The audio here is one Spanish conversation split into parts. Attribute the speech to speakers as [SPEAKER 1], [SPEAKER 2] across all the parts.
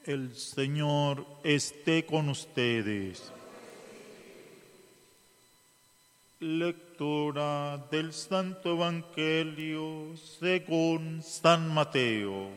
[SPEAKER 1] El Señor esté con ustedes. Lectura del Santo Evangelio según San Mateo.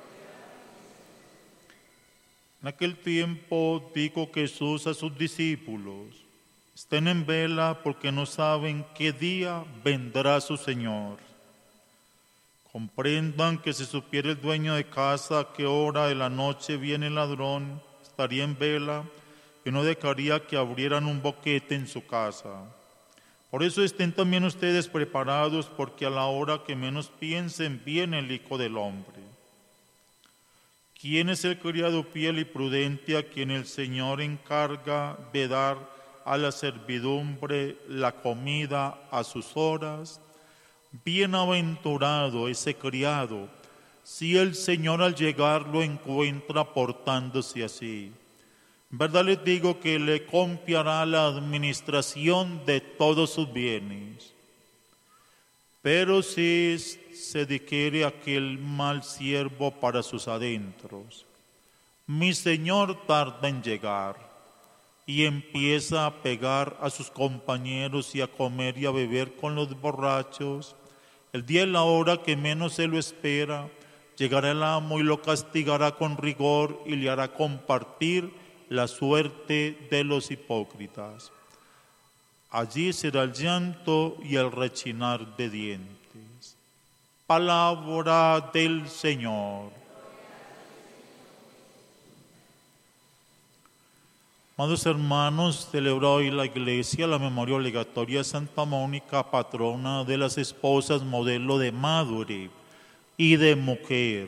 [SPEAKER 1] En aquel tiempo dijo Jesús a sus discípulos: estén en vela porque no saben qué día vendrá su Señor. Comprendan que si supiera el dueño de casa a qué hora de la noche viene el ladrón, estaría en vela y no dejaría que abrieran un boquete en su casa. Por eso estén también ustedes preparados, porque a la hora que menos piensen viene el Hijo del Hombre. ¿Quién es el criado fiel y prudente a quien el Señor encarga de dar a la servidumbre la comida a sus horas? Bienaventurado ese criado, si el Señor al llegar lo encuentra portándose así. En verdad les digo que le confiará la administración de todos sus bienes. Pero si se dijere aquel mal siervo para sus adentros: mi Señor tarda en llegar, y empieza a pegar a sus compañeros y a comer y a beber con los borrachos, el día y la hora que menos se lo espera, llegará el amo y lo castigará con rigor y le hará compartir la suerte de los hipócritas. Allí será el llanto y el rechinar de dientes. Palabra del Señor. Amados hermanos, celebra hoy la Iglesia la memoria obligatoria de Santa Mónica, patrona de las esposas, modelo de madre y de mujer.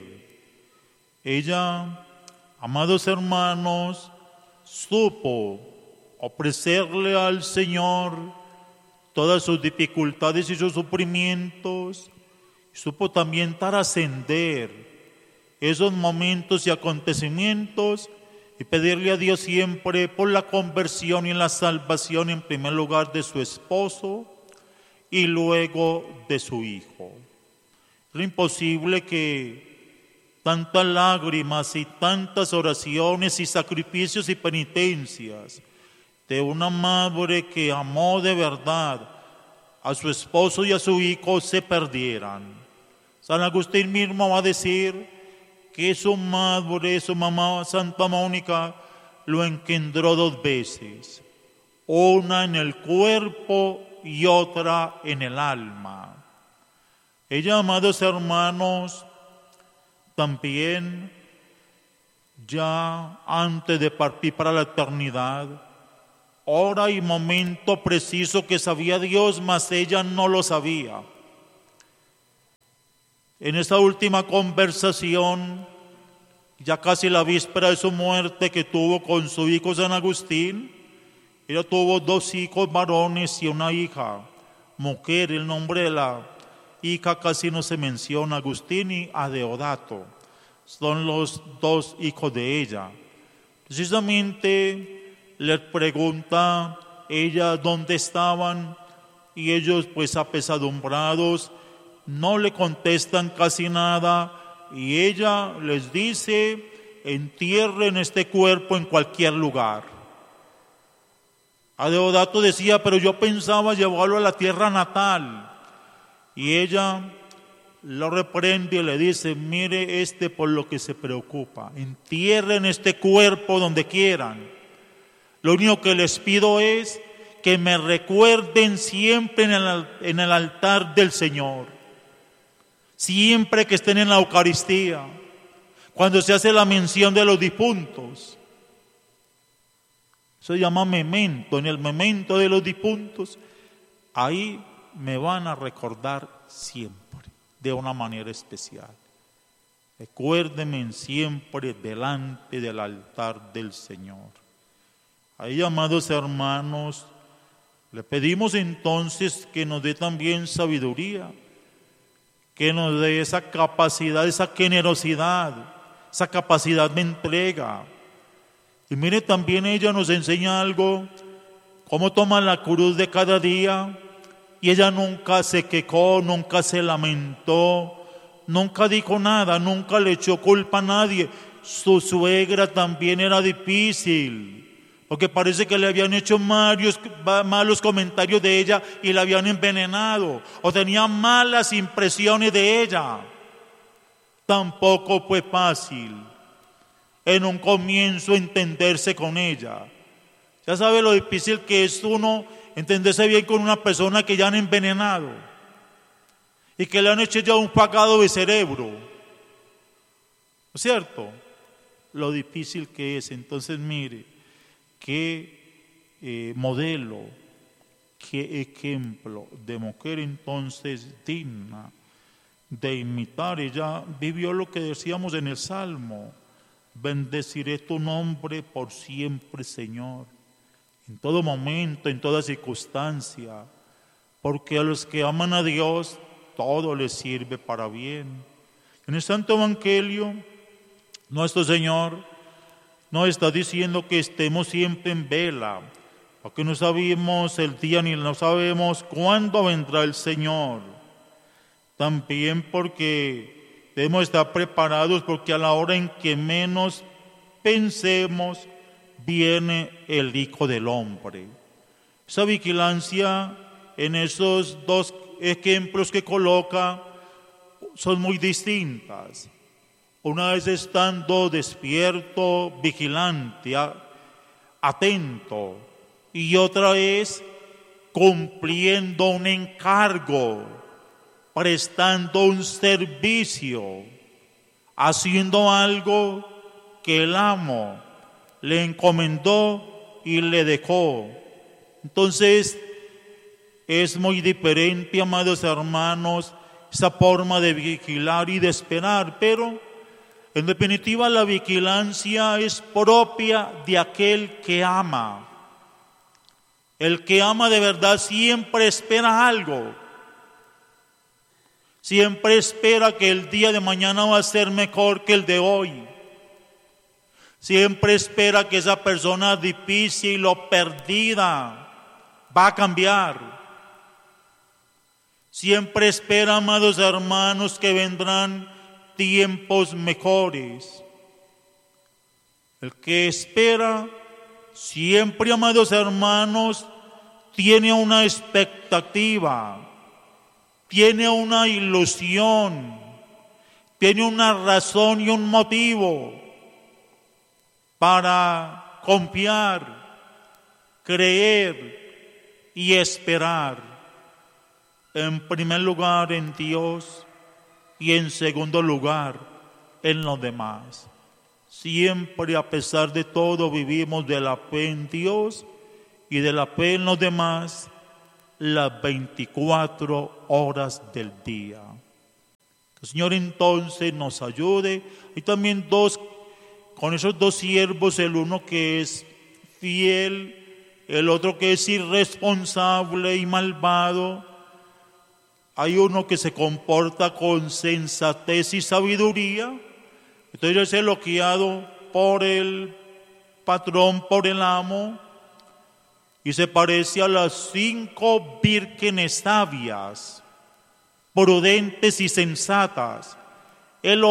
[SPEAKER 1] Ella, amados hermanos, supo ofrecerle al Señor todas sus dificultades y sus sufrimientos. Supo también trascender esos momentos y acontecimientos y pedirle a Dios siempre por la conversión y la salvación, en primer lugar de su esposo y luego de su hijo. Es imposible que tantas lágrimas y tantas oraciones y sacrificios y penitencias de una madre que amó de verdad a su esposo y a su hijo se perdieran. San Agustín mismo va a decir que su madre, su mamá Santa Mónica, lo engendró dos veces, una en el cuerpo y otra en el alma. Ella, amados hermanos, también ya antes de partir para la eternidad, hora y momento preciso que sabía Dios, mas ella no lo sabía. En esa última conversación, ya casi la víspera de su muerte que tuvo con su hijo San Agustín, ella tuvo dos hijos varones y una hija mujer. El nombre de la hija casi no se menciona, Agustín y Adeodato, son los dos hijos de ella. Precisamente les pregunta ella dónde estaban, y ellos, pues apesadumbrados, no le contestan casi nada, y ella les dice: entierren este cuerpo en cualquier lugar. Adeodato decía: pero yo pensaba llevarlo a la tierra natal. Y ella lo reprende y le dice: mire por lo que se preocupa, entierren este cuerpo donde quieran. Lo único que les pido es que me recuerden siempre en el altar del Señor. Siempre que estén en la Eucaristía, cuando se hace la mención de los difuntos. Eso se llama memento. En el memento de los difuntos, ahí me van a recordar siempre, de una manera especial. Recuérdenme siempre delante del altar del Señor. Ahí, amados hermanos, le pedimos entonces que nos dé también sabiduría, que nos dé esa capacidad, esa generosidad, esa capacidad de entrega. Y mire, también ella nos enseña algo, cómo toma la cruz de cada día, y ella nunca se quejó, nunca se lamentó, nunca dijo nada, nunca le echó culpa a nadie. su suegra también era difícil, porque parece que le habían hecho varios malos comentarios de ella y la habían envenenado, o tenía malas impresiones de ella. Tampoco fue fácil en un comienzo entenderse con ella. Ya sabe lo difícil que es uno entenderse bien con una persona que ya han envenenado y que le han hecho ya un pagado de cerebro. ¿No es cierto? Lo difícil que es. Entonces mire, qué modelo, qué ejemplo de mujer entonces digna de imitar. Ella vivió lo que decíamos en el Salmo: bendeciré tu nombre por siempre, Señor, en todo momento, en toda circunstancia, porque a los que aman a Dios todo les sirve para bien. En el Santo Evangelio, nuestro Señor nos está diciendo que estemos siempre en vela, porque no sabemos el día ni no sabemos cuándo vendrá el Señor. También porque debemos estar preparados, porque a la hora en que menos pensemos viene el Hijo del Hombre. Esa vigilancia en esos dos ejemplos que coloca son muy distintas. Una vez estando despierto, vigilante, atento, y otra es cumpliendo un encargo, prestando un servicio, haciendo algo que el amo le encomendó y le dejó. Entonces es muy diferente, amados hermanos, esa forma de vigilar y de esperar, pero en definitiva la vigilancia es propia de aquel que ama. El que ama de verdad siempre espera algo. Siempre espera que el día de mañana va a ser mejor que el de hoy. Siempre espera que esa persona difícil o perdida va a cambiar. Siempre espera, amados hermanos, que vendrán tiempos mejores. El que espera siempre, amados hermanos, tiene una expectativa, tiene una ilusión, tiene una razón y un motivo para confiar, creer y esperar. En primer lugar en Dios y en segundo lugar en los demás. Siempre, a pesar de todo, vivimos de la fe en Dios y de la fe en los demás las 24 horas del día. Que el Señor entonces nos ayude. Y también con esos dos siervos, el uno que es fiel, el otro que es irresponsable y malvado. Hay uno que se comporta con sensatez y sabiduría, entonces es elogiado por el patrón, por el amo, y se parece a las 5 vírgenes sabias, prudentes y sensatas. Él